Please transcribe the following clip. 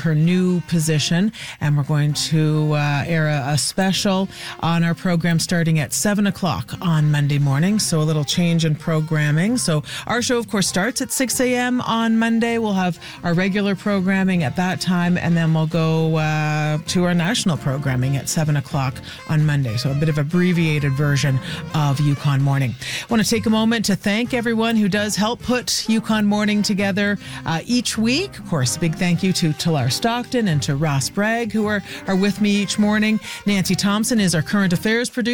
her new position, and we're going to air a special on our program starting at 7 o'clock on Monday morning. So a little change in programming. So our show, of course, starts at 6 a.m. on Monday. We'll have our regular programming at that time, and then we'll go to our national programming at 7 o'clock on Monday. So a bit of abbreviated version of Yukon Morning. I want to take a moment to thank everyone who does help put Yukon Morning together each week. Of course, a big thank you to Talar Stockton and to Ross Bragg, who are with me each morning. Nancy Thompson is our current affairs producer.